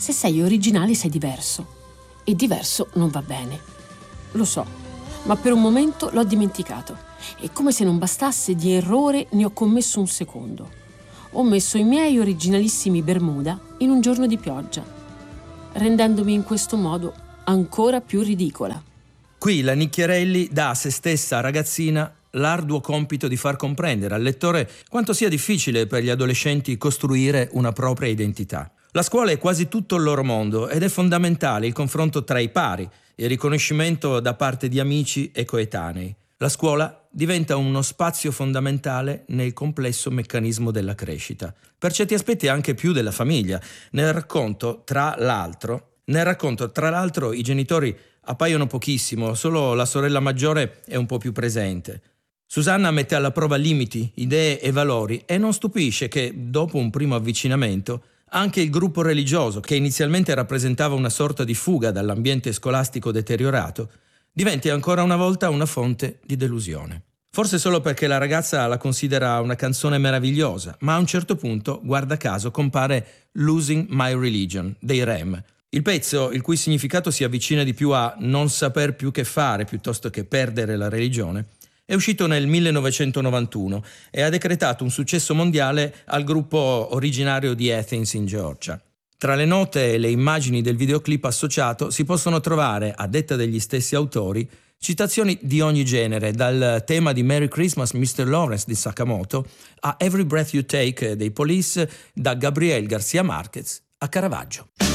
Se sei originale sei diverso. E diverso non va bene. Lo so, ma per un momento l'ho dimenticato. E come se non bastasse, di errore ne ho commesso un secondo. Ho messo i miei originalissimi Bermuda in un giorno di pioggia, rendendomi in questo modo ancora più ridicola. Qui la Nicchiarelli dà a se stessa ragazzina l'arduo compito di far comprendere al lettore quanto sia difficile per gli adolescenti costruire una propria identità. La scuola è quasi tutto il loro mondo ed è fondamentale il confronto tra i pari, il riconoscimento da parte di amici e coetanei. La scuola diventa uno spazio fondamentale nel complesso meccanismo della crescita. Per certi aspetti anche più della famiglia. Nel racconto, tra l'altro, i genitori appaiono pochissimo, solo la sorella maggiore è un po' più presente. Susanna mette alla prova limiti, idee e valori e non stupisce che, dopo un primo avvicinamento, anche il gruppo religioso, che inizialmente rappresentava una sorta di fuga dall'ambiente scolastico deteriorato, diventi ancora una volta una fonte di delusione. Forse solo perché la ragazza la considera una canzone meravigliosa, ma a un certo punto, guarda caso, compare Losing My Religion dei Rem. Il pezzo, il cui significato si avvicina di più a non saper più che fare piuttosto che perdere la religione, è uscito nel 1991 e ha decretato un successo mondiale al gruppo originario di Athens in Georgia. Tra le note e le immagini del videoclip associato si possono trovare, a detta degli stessi autori, citazioni di ogni genere, dal tema di Merry Christmas Mr. Lawrence di Sakamoto a Every Breath You Take dei Police, da Gabriel García Márquez a Caravaggio.